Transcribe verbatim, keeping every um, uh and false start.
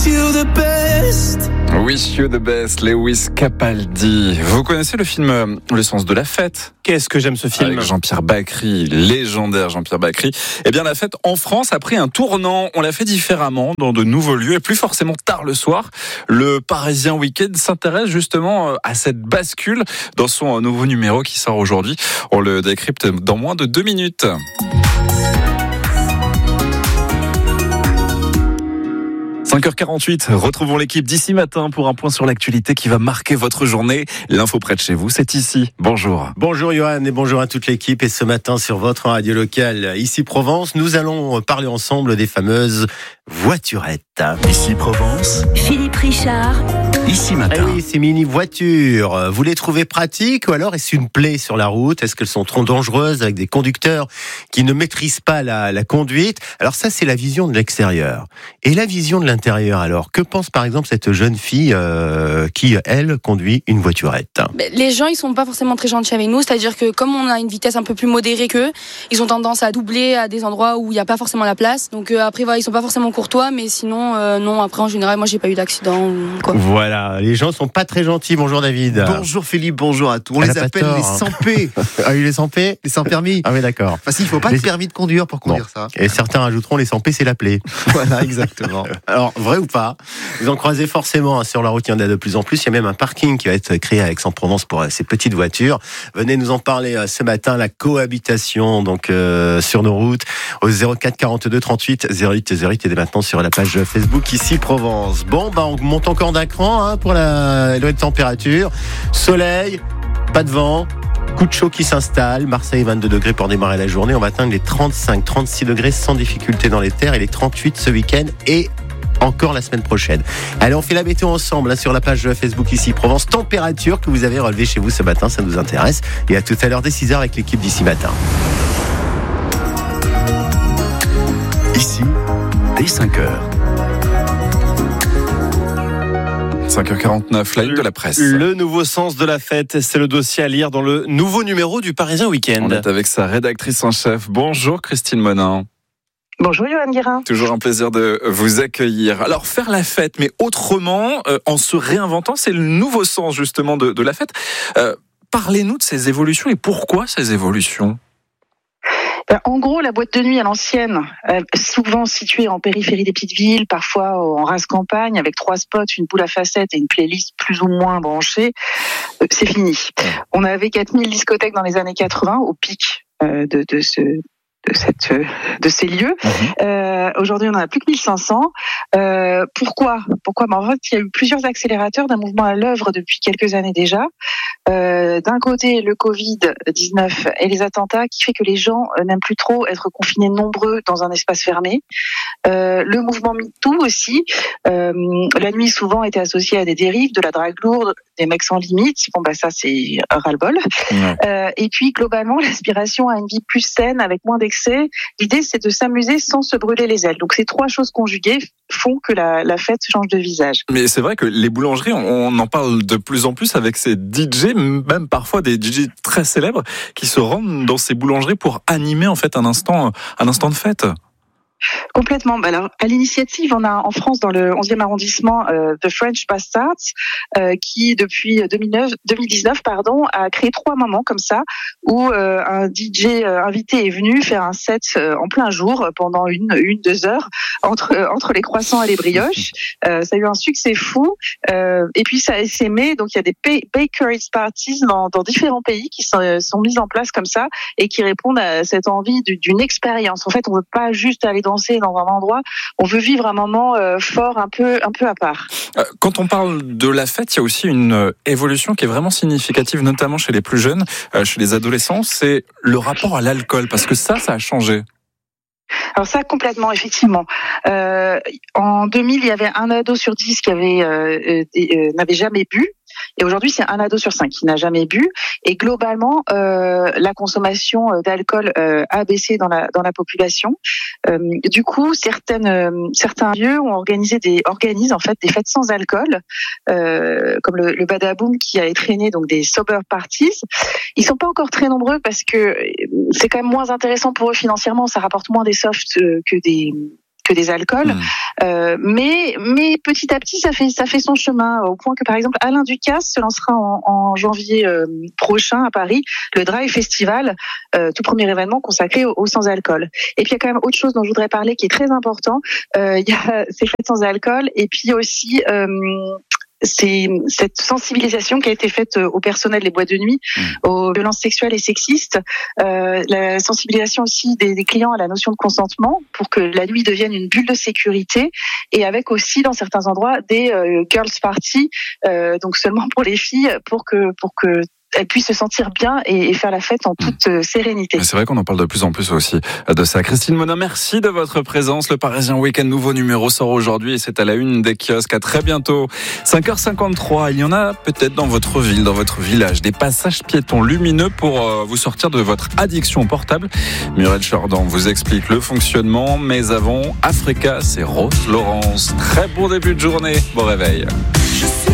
Wish you the best, Lewis Capaldi. Vous connaissez le film Le sens de la fête? Qu'est-ce que j'aime ce film? Avec Jean-Pierre Bacri, légendaire Jean-Pierre Bacri. Eh bien, la fête en France a pris un tournant. On l'a fait différemment, dans de nouveaux lieux, et plus forcément tard le soir. Le Parisien Week-end s'intéresse justement à cette bascule dans son nouveau numéro qui sort aujourd'hui. On le décrypte dans moins de deux minutes. cinq heures quarante-huit, retrouvons l'équipe d'ici matin pour un point sur l'actualité qui va marquer votre journée. L'info près de chez vous, c'est ici. Bonjour. Bonjour Johan et bonjour à toute l'équipe. Et ce matin sur votre radio locale, ici Provence, nous allons parler ensemble des fameuses voiturettes. Ici Provence, Philippe Richard. Ici matin. Ah oui, ces mini-voitures, vous les trouvez pratiques ou alors est-ce une plaie sur la route? Est-ce qu'elles sont trop dangereuses avec des conducteurs qui ne maîtrisent pas la, la conduite? Alors ça, c'est la vision de l'extérieur. Et la vision de l'intérieur, alors, que pense par exemple cette jeune fille euh, qui, elle, conduit une voiturette? Les gens, ils sont pas forcément très gentils avec nous, c'est-à-dire que comme on a une vitesse un peu plus modérée qu'eux, ils ont tendance à doubler à des endroits où il n'y a pas forcément la place. Donc euh, après, voilà, ils sont pas forcément courtois, mais sinon, euh, non, après en général, moi j'ai pas eu d'accident ou quoi. Voilà, les gens sont pas très gentils. Bonjour David. Bonjour Philippe, bonjour à tous. On Elle les a pas appelle tort, les hein. sans P. Ah oui, les sans P. Les sans permis. Ah oui, d'accord. Enfin, si, il faut pas Les- de permis de conduire pour conduire ça. Et certains ajouteront les sans P, c'est la plaie. Voilà, exactement. Alors, vrai ou pas, vous en croisez forcément hein, sur la route, il y en a de plus en plus. Il y a même un parking qui va être créé à Aix-en-Provence pour euh, ces petites voitures. Venez nous en parler euh, ce matin, la cohabitation donc euh, sur nos routes au zéro quatre quarante-deux trente-huit zéro huit zéro huit et dès maintenant sur la page Facebook ici Provence. Bon, bah on monte encore d'un cran hein, pour la nouvelle température. Soleil, pas de vent. Coup de chaud qui s'installe, Marseille vingt-deux degrés pour démarrer la journée, on va atteindre les trente-cinq trente-six degrés sans difficulté dans les terres et les trente-huit ce week-end et encore la semaine prochaine. Allez, on fait la météo ensemble là, sur la page Facebook ici Provence. Température que vous avez relevée chez vous ce matin, ça nous intéresse. Et à tout à l'heure dès six heures avec l'équipe d'ici matin. ici, dès cinq heures. cinq heures quarante-neuf, la une de la presse. Le nouveau sens de la fête, c'est le dossier à lire dans le nouveau numéro du Parisien Week-end. On est avec sa rédactrice en chef. Bonjour Christine Monin. Bonjour Johan Guérin. Toujours un plaisir de vous accueillir. Alors, faire la fête, mais autrement, euh, en se réinventant, c'est le nouveau sens justement de, de la fête. Euh, parlez-nous de ces évolutions et pourquoi ces évolutions? En gros, la boîte de nuit à l'ancienne, euh, souvent située en périphérie des petites villes, parfois en race campagne, avec trois spots, une boule à facettes et une playlist plus ou moins branchée, euh, c'est fini. On avait quatre mille discothèques dans les années quatre-vingts, au pic euh, de, de ce... de cette de ces lieux. Mmh. Euh, aujourd'hui, on en a plus que mille cinq cents. Euh, pourquoi Pourquoi ben, en fait, il y a eu plusieurs accélérateurs d'un mouvement à l'œuvre depuis quelques années déjà. Euh, d'un côté, le covid dix-neuf et les attentats qui fait que les gens n'aiment plus trop être confinés nombreux dans un espace fermé. Euh, le mouvement MeToo aussi. Euh, la nuit souvent était associée à des dérives, de la drague lourde, des mecs sans limite. Bon bah ça c'est un ras-le-bol. Ouais. Euh, et puis globalement, l'aspiration à une vie plus saine avec moins d'excès. L'idée c'est de s'amuser sans se brûler les ailes. Donc ces trois choses conjuguées font que la, la fête change de visage. Mais c'est vrai que les boulangeries, on en parle de plus en plus avec ces D J, même parfois des D J très célèbres qui se rendent dans ces boulangeries pour animer en fait un instant, un instant de fête. Complètement. Alors, à l'initiative, on a en France, dans le onzième arrondissement, euh, The French Bastards, euh, qui depuis deux mille neuf, deux mille dix-neuf, pardon, a créé trois moments comme ça, où euh, un D J euh, invité est venu faire un set euh, en plein jour pendant une, une, deux heures entre euh, entre les croissants et les brioches. Euh, ça a eu un succès fou. Euh, et puis ça a essaimé. Donc il y a des bakeries parties dans, dans différents pays qui sont, sont mises en place comme ça et qui répondent à cette envie d'une expérience. En fait, on veut pas juste aller dans danser dans un endroit, on veut vivre un moment euh, fort, un peu, un peu à part. Quand on parle de la fête, il y a aussi une évolution qui est vraiment significative, notamment chez les plus jeunes, euh, chez les adolescents, c'est le rapport à l'alcool, parce que ça, ça a changé. Alors ça, complètement, effectivement. Euh, en deux mille, il y avait un ado sur dix qui avait euh, euh, n'avait jamais bu. Et aujourd'hui, c'est un ado sur cinq qui n'a jamais bu. Et globalement, euh, la consommation d'alcool euh, a baissé dans la dans la population. Euh, du coup, certaines euh, certains lieux ont organisé des organisent en fait des fêtes sans alcool, euh, comme le, le Badaboom qui a entraîné donc des sober parties. Ils sont pas encore très nombreux parce que c'est quand même moins intéressant pour eux financièrement. Ça rapporte moins des softs que des que des alcools. Mmh. Euh, mais mais petit à petit, ça fait ça fait son chemin au point que par exemple Alain Ducasse se lancera en, en janvier euh, prochain à Paris le Drive Festival, euh, tout premier événement consacré au, au sans alcool. Et puis il y a quand même autre chose dont je voudrais parler qui est très important. Euh, il y a ces fêtes sans alcool et puis aussi euh, c'est cette sensibilisation qui a été faite au personnel des boîtes de nuit, mmh. aux violences sexuelles et sexistes, euh, la sensibilisation aussi des, des clients à la notion de consentement pour que la nuit devienne une bulle de sécurité, et avec aussi dans certains endroits des euh, girls party, euh, donc seulement pour les filles, pour que pour que elles puissent se sentir bien et faire la fête en toute mmh. sérénité. C'est vrai qu'on en parle de plus en plus aussi de ça. Christine Monin, merci de votre présence. Le Parisien Week-end, nouveau numéro sort aujourd'hui et c'est à la une des kiosques. À très bientôt. cinq heures cinquante-trois, il y en a peut-être dans votre ville, dans votre village, des passages piétons lumineux pour vous sortir de votre addiction portable. Muriel Jordan vous explique le fonctionnement, mais avant, Africa, c'est Rose Laurence. Très bon début de journée. Bon réveil.